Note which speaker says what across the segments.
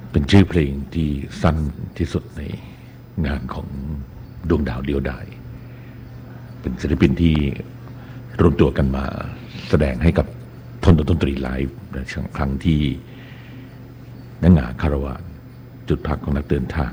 Speaker 1: เป็นชื่อเพลงที่สั้นที่สุดในงานของดวงดาวเดียวดายเป็นศิลปินที่รวมตัวกันมาแสดงให้กับทนดนตรีไลฟ์ในครั้งที่นักงานคาราวานจุดพักของนักเดินทาง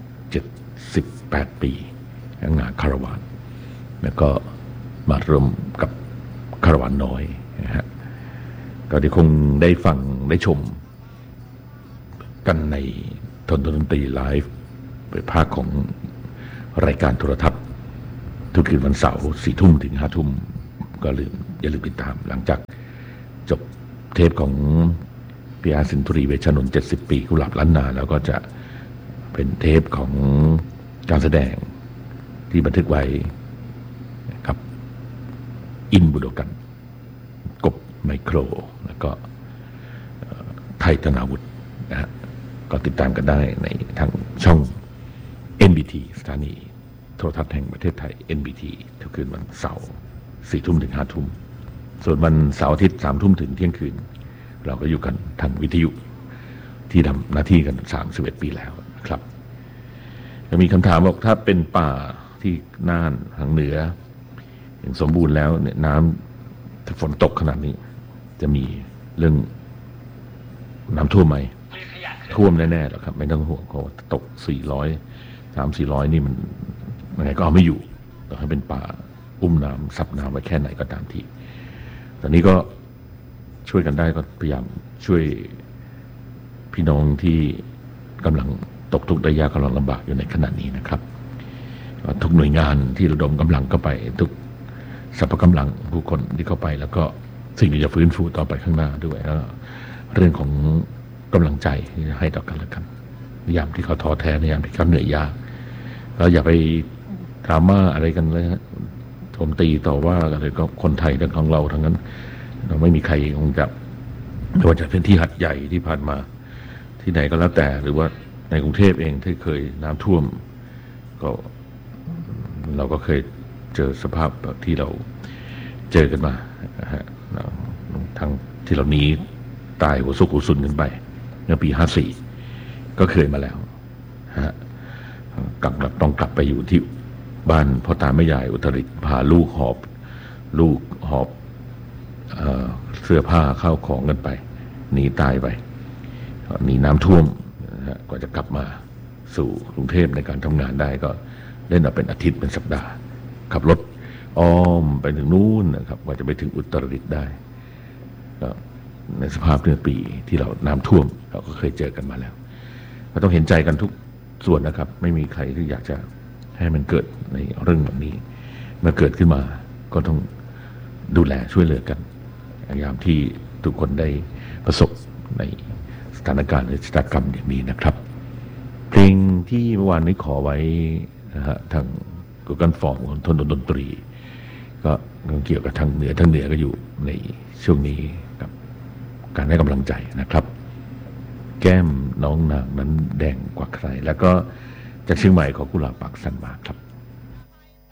Speaker 1: 78 ปีนักงานคาราวานแล้วก็มารวมกับคาราวานน้อยนะฮะก็เดี๋ยวคงได้ฟังได้ชมกันในทนดนตรีไลฟ์เป็นภาคของรายการโทรทัศน์ทุกคืนวันเสาร์4 ทุ่มถึง5 ทุ่มก็อย่าลืมติดตามหลังจากจบเทปของพิอาสินธุรีเวชนนท์70 ปีกุหลาบล้านนาแล้วก็จะเป็นเทปของการแสดงที่บันทึกไว้ครับอินบุโดกันกบไมโครแล้วก็ไทยธนาวุฒินะฮะก็ติดตามกันได้ในทางช่อง NBT สถานีโทรทัศน์แห่งประเทศไทย NBT ทุกคืนวันเสาร์4 ทุ่มถึง5 ทุ่มส่วนวันเสาร์อาทิตย์3 ทุ่มถึงเที่ยงคืนเราก็อยู่กันทางวิทยุที่ทำหน้าที่กัน31 ปีแล้วนะครับจะมีคำถามบอกถ้าเป็นป่าที่น่านทางเหนืออย่างสมบูรณ์แล้วเนี่ยน้ำถ้าฝนตกขนาดนี้จะมีเรื่องน้ำท่วมไหมท่วมแน่ๆหรอกครับไม่ต้องห่วงเพราะตก300-400นี่มันยังไงก็เอาไม่อยู่ต่อให้เป็นป่าอุ้มน้ำซับน้ำไว้แค่ไหนก็ตามทีตอนนี้ก็ช่วยกันได้ก็พยายามช่วยพี่น้องที่กำลังตกทุกข์ได้ยากกำลังลำบากอยู่ในขณะนี้นะครับทุกหน่วยงานที่ระดมกำลังเข้าไปทุกสรรพกำลังผู้คนที่เข้าไปแล้วก็สิ่งที่จะฟื้นฟูต่อไปข้างหน้าด้วยแล้วเรื่องของกำลังใจที่จะให้ต่อกันและกันในยามที่เขาท้อแท้ในยามที่เขาเหนื่อยยากเราอย่าไปดราม่าอะไรกันเลยฮะโจมตีต่อว่าอะไรก็คนไทยทั้งของเราทั้งนั้นเราไม่มีใครคงจะไม่ว่าจะเป็นที่หัดใหญ่ที่ผ่านมาที่ไหนก็แล้วแต่หรือว่าในกรุงเทพเองที่เคยน้ำท่วมก็เราก็เคยเจอสภาพที่เราเจอกันมาทั้งที่เราหนีตายหัวซุกหัวซุนกันไปเมื่อปี54ก็เคยมาแล้วฮะต้องกลับไปอยู่ที่บ้านพ่อตาแม่ยายอุตรดิตถ์พาลูกหอบเสื้อผ้าข้าวของกันไปหนีตายไปหนีน้ำท่วมกว่าจะกลับมาสู่กรุงเทพในการทำงานได้ก็เล่นเอาเป็นอาทิตย์เป็นสัปดาห์ขับรถอ้อมไปถึงนู้นนะครับกว่าจะไปถึงอุตรดิตถ์ได้ก็ในสภาพเมื่อปีที่เราน้ำท่วมเราก็เคยเจอกันมาแล้วก็ต้องเห็นใจกันทุกส่วนนะครับไม่มีใครที่อยากจะให้มันเกิดในเรื่องแบบนี้เมื่อเกิดขึ้นมาก็ต้องดูแลช่วยเหลือกันยามที่ทุกคนได้ประสบในสถานการณ์หรือชะตากรรมอย่างนี้นะครับเพลงที่เมื่อวานนี้ขอไว้นะฮะทางGoogle Formของทนดนตรีก็เกี่ยวกับทางเหนือก็อยู่ในช่วงนี้กับการให้กำลังใจนะครับแก้มน้องนางนั้นแดงกว่าใครแล้วก็จากเชียงใหม่ของกุหลาบปากสันมาครับ